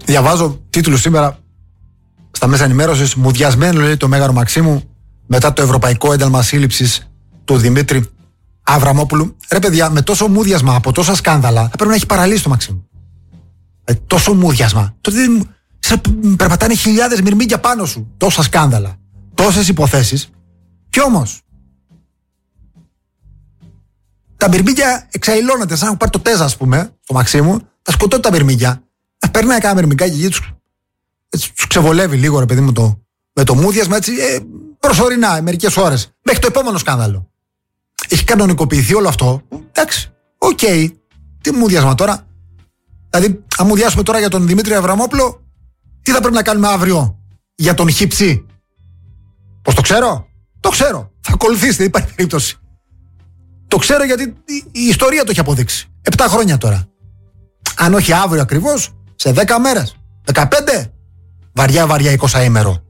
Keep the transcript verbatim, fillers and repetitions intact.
Διαβάζω τίτλους σήμερα στα μέσα ενημέρωσης. Μουδιασμένο, λέει, το Μέγαρο Μαξίμου μετά το ευρωπαϊκό ένταλμα σύλληψης του Δημήτρη Αβραμόπουλου. Ρε παιδιά, με τόσο μούδιασμα από τόσα σκάνδαλα, θα πρέπει να έχει παραλύσει το Μαξίμου. Ε, τόσο μούδιασμα. Τότε περπατάνε χιλιάδες μυρμήγκια πάνω σου. Τόσα σκάνδαλα. Τόσες υποθέσεις. Κι όμως τα μυρμήγκια εξαϊλώνονται. Σαν να έχουν πάρει το τέζα, ας πούμε, στο Μαξίμου. Τα σκοτώνει τα μυρμήγκια. Περνάει κάνα μυρμηγκάκι και τους, τους ξεβολεύει λίγο, ρε παιδί μου, το, με το μούδιασμα, έτσι, ε, προσωρινά, μερικές ώρες. Μέχρι το επόμενο σκάνδαλο. Έχει κανονικοποιηθεί όλο αυτό. Εντάξει, οκ. Okay. Τι μούδιασμα τώρα. Δηλαδή, αν μουδιάσουμε τώρα για τον Δημήτρη Αβραμόπουλο, τι θα πρέπει να κάνουμε αύριο για τον Χιψή? Πώς το ξέρω? Το ξέρω. Θα ακολουθήσετε, δεν υπάρχει περίπτωση. Το ξέρω γιατί η ιστορία το έχει αποδείξει. Επτά χρόνια τώρα. Αν όχι αύριο ακριβώς, σε δέκα μέρες, δεκαπέντε, βαριά βαριά εικοσαήμερο.